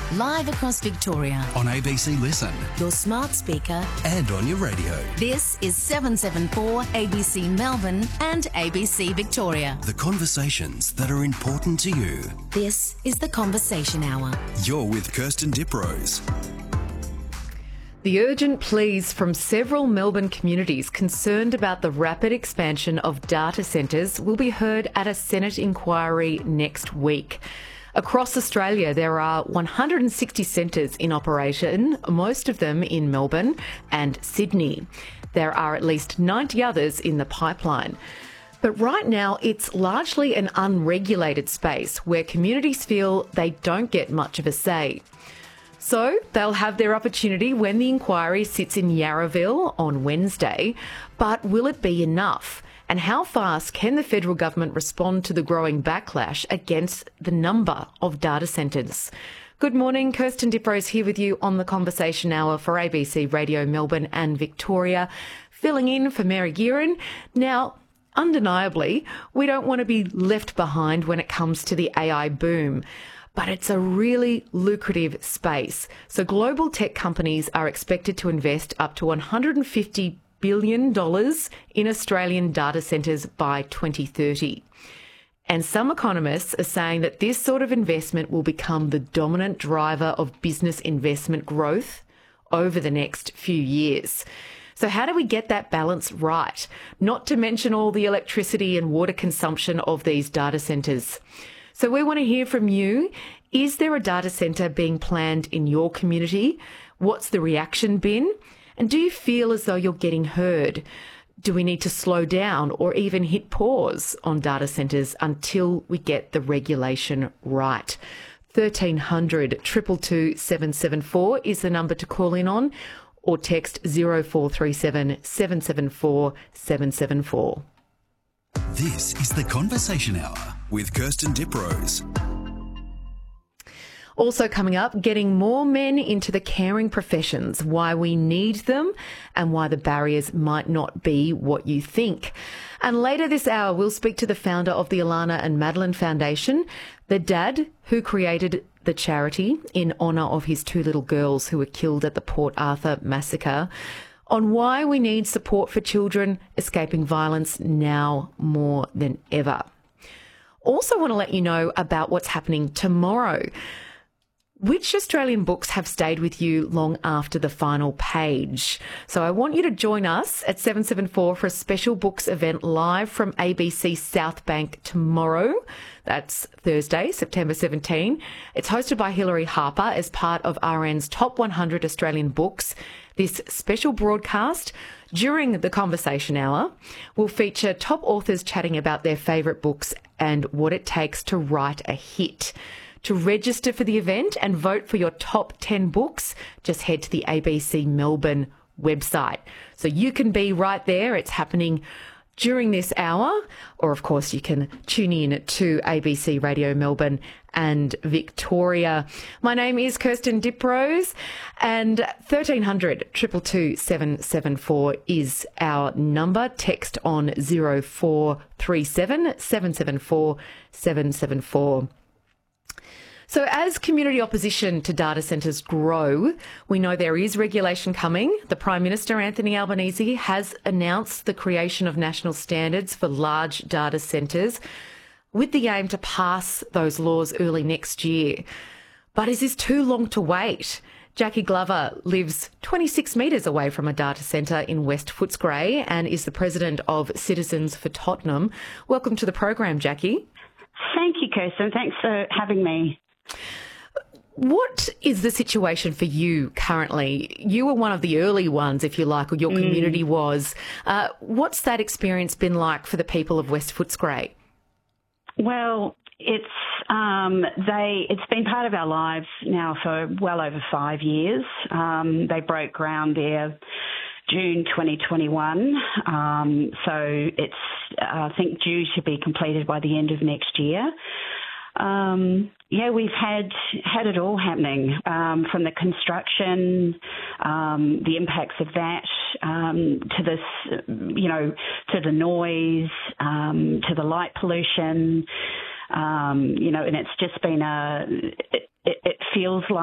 Live across Victoria. On ABC Listen. Your smart speaker. And on your radio. This is 774 ABC Melbourne and ABC Victoria. The conversations that are important to you. This is The Conversation Hour. You're with Kirsten Diprose. The urgent pleas from several Melbourne communities concerned about the rapid expansion of data centres will be heard at a Senate inquiry next week. Across Australia, there are 160 centres in operation, most of them in Melbourne and Sydney. There are at least 90 others in the pipeline. But right now, it's largely an unregulated space where communities feel they don't get much of a say. So they'll have their opportunity when the inquiry sits in Yarraville on Wednesday. But will it be enough? And how fast can the federal government respond to the growing backlash against the number of data centres? Good morning, Kirsten Diprose here with you on The Conversation Hour for ABC Radio Melbourne and Victoria, filling in for Mary Gearan. Now, undeniably, we don't want to be left behind when it comes to the AI boom. But it's a really lucrative space. So global tech companies are expected to invest up to $150 billion in Australian data centres by 2030. And some economists are saying that this sort of investment will become the dominant driver of business investment growth over the next few years. So how do we get that balance right? Not to mention all the electricity and water consumption of these data centres. So we want to hear from you. Is there a data centre being planned in your community? What's the reaction been? And do you feel as though you're getting heard? Do we need to slow down or even hit pause on data centres until we get the regulation right? 1300 222 774 is the number to call in on, or text 0437 774 774. This is The Conversation Hour with Kirsten Diprose. Also coming up, getting more men into the caring professions, why we need them and why the barriers might not be what you think. And later this hour, we'll speak to the founder of the Alana and Madeline Foundation, the dad who created the charity in honour of his two little girls who were killed at the Port Arthur massacre, on why we need support for children escaping violence now more than ever. Also want to let you know about what's happening tomorrow. Which Australian books have stayed with you long after the final page? So I want you to join us at 774 for a special books event live from ABC South Bank tomorrow. That's Thursday, September 17. It's hosted by Hilary Harper as part of RN's Top 100 Australian Books. This special broadcast during the Conversation Hour will feature top authors chatting about their favourite books and what it takes to write a hit. To register for the event and vote for your top 10 books, just head to the ABC Melbourne website. So you can be right there. It's happening during this hour, or of course you can tune in to ABC Radio Melbourne and Victoria. My name is Kirsten Diprose, and 1300 222 774 is our number. Text on 0437 774 774. So as community opposition to data centres grow, we know there is regulation coming. The Prime Minister, Anthony Albanese, has announced the creation of national standards for large data centres with the aim to pass those laws early next year. But is this too long to wait? Jackie Glover lives 26 metres away from a data centre in West Footscray and is the president of Citizens for Tottenham. Welcome to the program, Jackie. Thank you, Kirsten. Thanks for having me. What is the situation for you currently? You were one of the early ones, if you like, or your community was. What's that experience been like for the people of West Footscray? Well, it's been part of our lives now for well over 5 years. They broke ground there June 2021, so it's I think due to be completed by the end of next year. We've had it all happening, from the construction, the impacts of that, to this, to the noise, to the light pollution, and it's just been it feels like